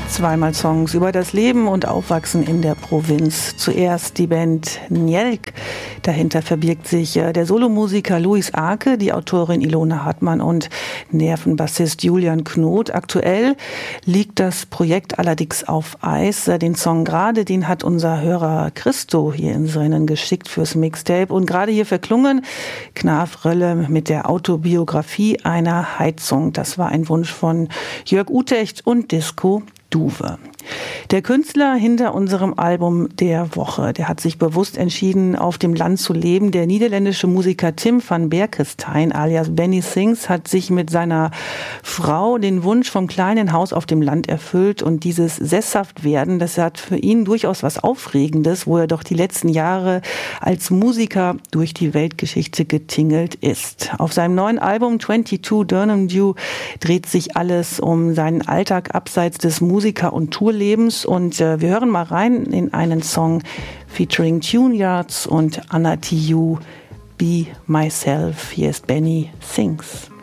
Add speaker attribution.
Speaker 1: Zweimal Songs über das Leben und Aufwachsen in der Provinz. Zuerst die Band Njelk. Dahinter verbirgt sich der Solomusiker Luis Arke, die Autorin Ilona Hartmann und Nervenbassist Julian Knot. Aktuell liegt das Projekt allerdings auf Eis. Den Song gerade, den hat unser Hörer Christo hier ins Rennen geschickt fürs Mixtape. Und gerade hier verklungen Knaf Rölle mit der Autobiografie einer Heizung. Das war ein Wunsch von Jörg Utecht und Disco Duwe. Der Künstler hinter unserem Album der Woche, der hat sich bewusst entschieden, auf dem Land zu leben. Der niederländische Musiker Tim van Berkestein alias Benny Sings hat sich mit seiner Frau den Wunsch vom kleinen Haus auf dem Land erfüllt und dieses Sesshaftwerden, das hat für ihn durchaus was Aufregendes, wo er doch die letzten Jahre als Musiker durch die Weltgeschichte getingelt ist. Auf seinem neuen Album 22 Durham Dew dreht sich alles um seinen Alltag abseits des Musiker- und Tourlebens und wir hören mal rein in einen Song featuring Tune Yards und Anna TU, Be Myself. Hier ist Benny Sings.